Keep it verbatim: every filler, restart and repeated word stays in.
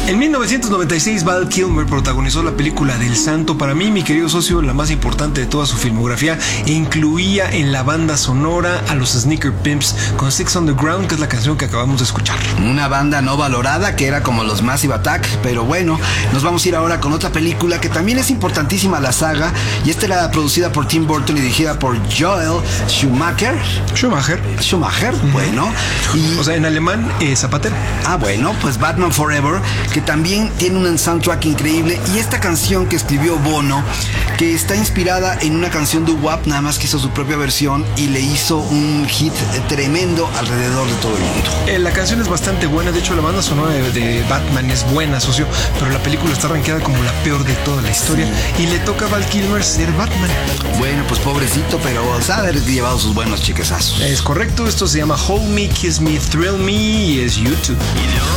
En mil novecientos noventa y seis, Val Kilmer protagonizó la película del Santo. Para mí, mi querido socio, la más importante de toda su filmografía, e incluía en la banda sonora a los Sneaker Pimps con Six Underground, que es la canción que acabamos de escuchar. Una banda no valorada que era como los Massive Attack, pero bueno, nos vamos a ir ahora con otra película que también es importantísima, la saga, y esta era producida por Tim Burton y dirigida por Joel Schumacher. Schumacher. Schumacher, uh-huh. Bueno. Y, o sea, en alemán, eh, Zapatero. Ah, bueno, pues Batman Forever, que también tiene un soundtrack increíble, y esta canción que escribió Bono, que está inspirada en una canción de doo-wop, nada más que hizo su propia versión y le hizo un hit tremendo alrededor de todo el mundo. Eh, la canción es bastante buena, de hecho la banda sonora de, de Batman es buena, socio, pero la película está rankeada como la peor de toda la historia, sí. Y le toca a Val Kilmer ser Batman. Bueno, pues pobrecito, pero sabe haber llevado sus buenos chiquesazos. Es correcto, esto se llama Hold Me, Kiss Me, Thrill Me y es YouTube.